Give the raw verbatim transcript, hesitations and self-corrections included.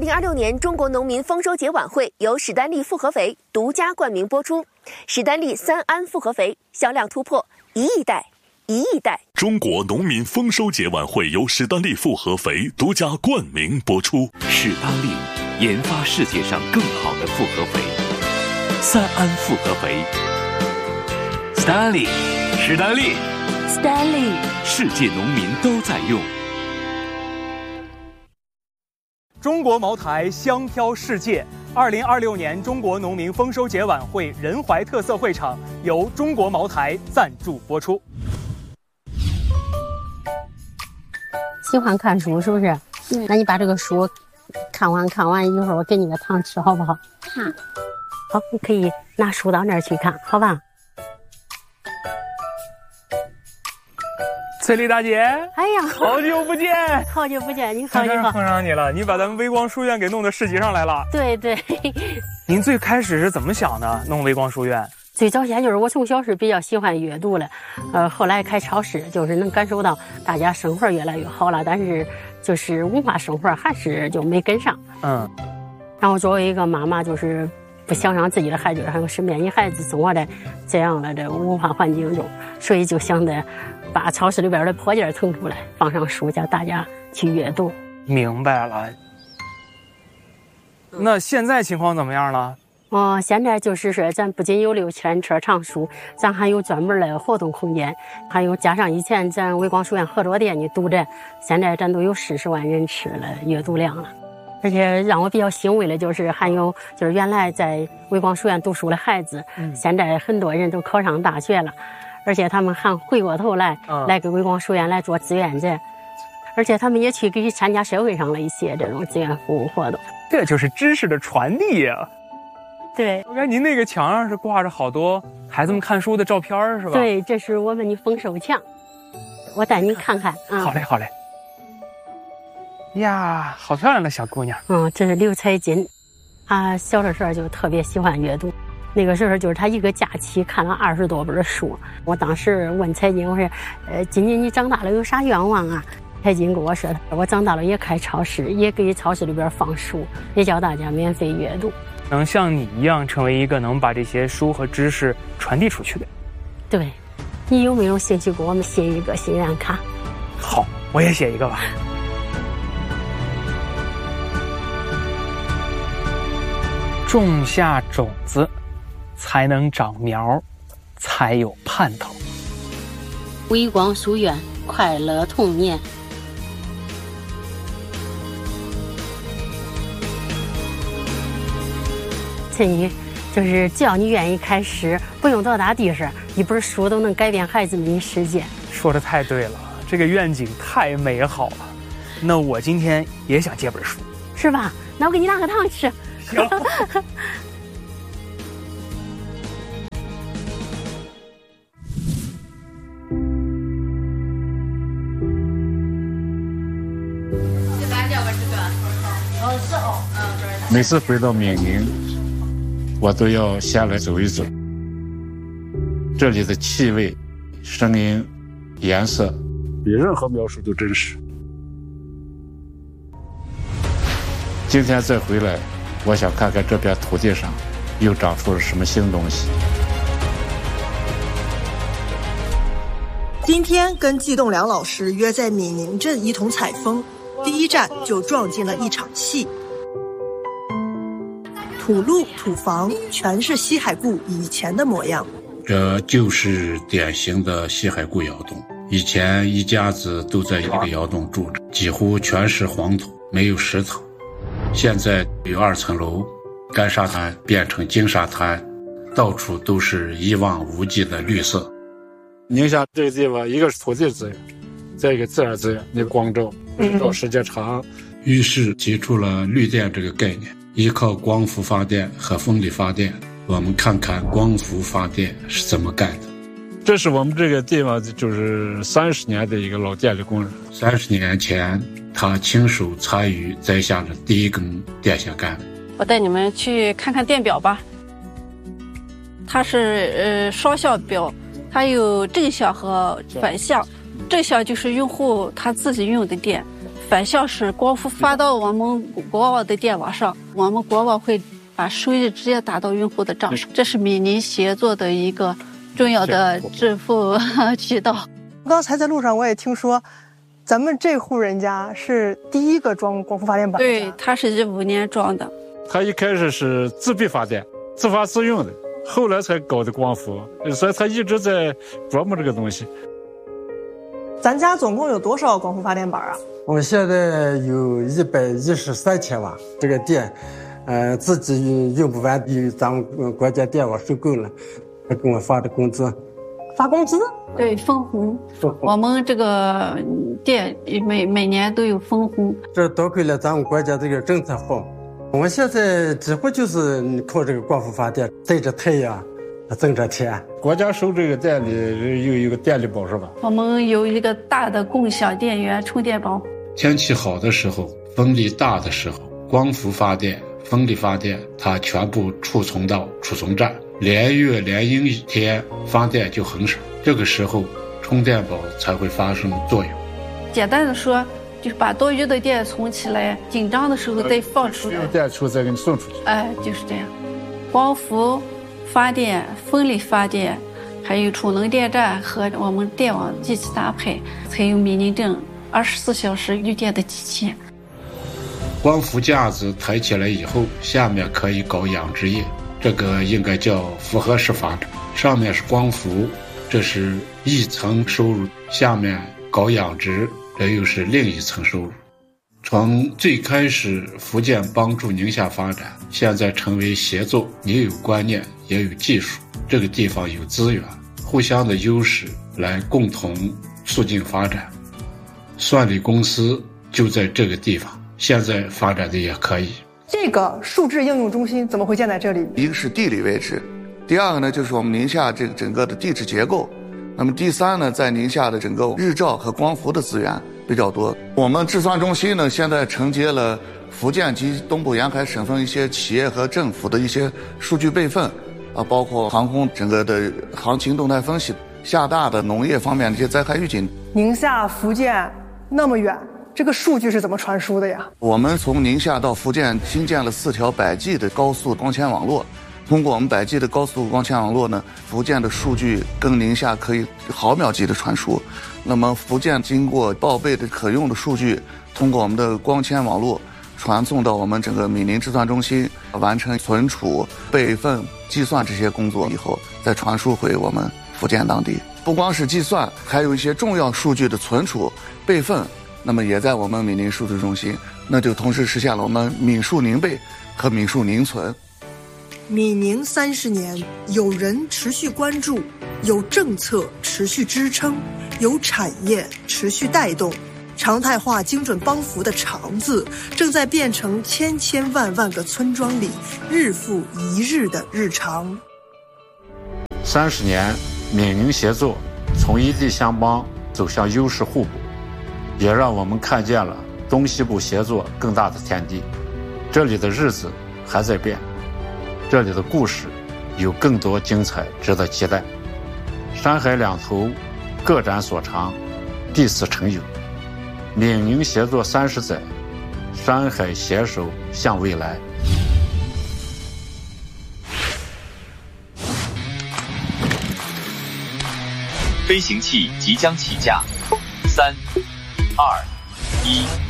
零二六年中国农民丰收节晚会由史丹利复合肥独家冠名播出，史丹利三安复合肥销量突破一亿袋，一亿袋。 中国农民丰收节晚会由史丹利复合肥独家冠名播出。 史丹利研发世界上更好的复合肥，三安复合肥。史丹利，史丹利， 史丹利， 世界农民都在用。 中国茅台香飘世界。二零二六年中国农民丰收节晚会仁怀特色会场由中国茅台赞助播出。 喜欢看书是不是？嗯。那你把这个书看完，看完一会儿我给你个糖吃，好不好？ 嗯。 好，你可以拿书到那儿去看，好吧？ 翠丽大姐， 哎呀， 好久不见， 好久不见，你好，你好， 碰上你了，你把咱们微光书院给弄到市集上来了。 对对。 您最开始是怎么想的，弄微光书院？ 最早先就是我从小是比较喜欢阅读的，呃，后来开超市，就是能感受到大家生活越来越好了，但是就是文化生活还是就没跟上。 嗯。 然后作为一个妈妈，就是不想让自己的孩子还有身边的孩子生活在这样的这个文化环境中，所以就想着把超市里边的破件腾出来，放上书，叫大家去阅读。 明白了。那现在情况怎么样了？ 哦，现在就是说，咱不仅有六千车藏书，咱还有专门的活动空间，还有加上以前咱微光书院合作店的读者，现在咱都有四十万人次的阅读量了。而且让我比较欣慰的就是，还有就是原来在微光书院读书的孩子，嗯、现在很多人都考上大学了。而且他们还回过头来、嗯、来给微光书院来做志愿者，而且他们也去给参加社会上的一些这种志愿服务活动。 这就是知识的传递呀、啊！ 对， 我看您那个墙上是挂着好多孩子们看书的照片，是吧？ 对，这是我们的丰收墙，我带您看看啊。 好嘞，好嘞。呀，好漂亮的小姑娘。 嗯，这是刘彩金，她小的时候就特别喜欢阅读。那个时候就是他一个假期看了二十多本书，我当时问彩金，我说：“呃，金金你长大了有啥愿望啊？”彩金跟我说：“我长大了也开超市，也给超市里边放书，也教大家免费阅读。” 能像你一样成为一个能把这些书和知识传递出去的。 对，你有没有兴趣给我们写一个心愿卡？ 好，我也写一个吧。种下种子才能长苗，才有盼头。 微光书院，快乐童年。这你就是只要你愿意开始，不用多大地势，一本书都能改变孩子们的世界。 说得太对了，这个愿景太美好了。那我今天也想借本书， 是吧？那我给你拿个糖吃。 行。 每次回到缅宁，我都要下来走一走。这里的气味、声音、颜色，比任何描述都真实。今天再回来，我想看看这片土地上又长出了什么新东西。 今天跟季栋梁老师约在闽宁镇一同采风，第一站就撞进了一场戏。土路土房全是西海固以前的模样， 这就是典型的西海固窑洞。以前一家子都在一个窑洞住着，几乎全是黄土，没有石头。现在有二层楼，干沙滩变成金沙滩，到处都是一望无际的绿色。宁夏这个地方，一个是土地资源，再一个自然资源，那光照照时间长，于是提出了绿电这个概念，依靠光伏发电和风力发电。我们看看光伏发电是怎么干的。这是我们这个地方就是三十年的一个老电力工人。三十年前，他亲手参与摘下了第一根电线杆。 我带你们去看看电表吧。它是呃双效表，它有正效和反效。正效就是用户他自己用的电， 返校时光伏发到我们国网的电网上，我们国网会把收益直接打到用户的账上，这是闽宁协作的一个重要的支付渠道。 刚才在路上我也听说，咱们这户人家是第一个装光伏发电板的。 对，他是一五年装的。 他一开始是自备发电，自发自用的，后来才搞的光伏，所以他一直在琢磨这个东西。 咱家总共有多少光伏发电板啊？ 我们现在有一百一十三千瓦，这个电，呃，自己用不完，与咱们国家电网收购了，他给我发的工资。 发工资？ 对，分红。我们这个店每每年都有分红。 这多亏了咱们国家这个政策好，我们现在几乎就是靠这个光伏发电，晒着太阳，挣着钱。 国家收这个电力有一个电力宝是吧？ 我们有一个大的共享电源充电宝。 天气好的时候，风力大的时候，光伏发电、风力发电，它全部储存到储存站。连月连阴一天发电就很少，这个时候充电宝才会发生作用。 简单的说，就是把多余的电存起来，紧张的时候再放出来， 有电出再给你送出去。 哎，就是这样。光伏发电、风力发电，还有储能电站和我们电网机器搭配，才有闽宁镇二十四小时预电的机器。 光伏架子抬起来以后，下面可以搞养殖业。这个应该叫复合式发展，上面是光伏，这是一层收入，下面搞养殖，这又是另一层收入。从最开始福建帮助宁夏发展，现在成为协作，你有观念也有技术，这个地方有资源，互相的优势来共同促进发展。算力公司就在这个地方，现在发展的也可以。 这个数字应用中心怎么会建在这里？ 一个是地理位置，第二个呢就是我们宁夏这个整个的地质结构，那么第三呢，在宁夏的整个日照和光伏的资源比较多。我们治算中心呢，现在承接了福建及东部沿海省份一些企业和政府的一些数据备份，啊，包括航空整个的行情动态分析，厦大的农业方面的一些灾害预警。 宁夏、福建那么远，这个数据是怎么传输的呀？ 我们从宁夏到福建新建了四条百 G 的高速光纤网络，通过我们百 G 的高速光纤网络呢，福建的数据跟宁夏可以毫秒级的传输。那么福建经过报备的可用的数据，通过我们的光纤网络传送到我们整个闽宁治算中心，完成存储、备份、计算这些工作以后，再传输回我们福建当地。不光是计算，还有一些重要数据的存储、备份。那么也在我们闽宁数据中心，那就同时实现了我们闽数宁备和闽数宁存。 闽宁三十年，有人持续关注，有政策持续支撑，有产业持续带动，常态化精准帮扶的常字，正在变成千千万万个村庄里日复一日的日常。 三十年，闽宁协作从异地相帮走向优势互补，也让我们看见了东西部协作更大的天地。这里的日子还在变，这里的故事有更多精彩值得期待。山海两头各展所长，第四成有。闽宁协作三十载，山海携手向未来。 飞行器即将起驾，三、二、一。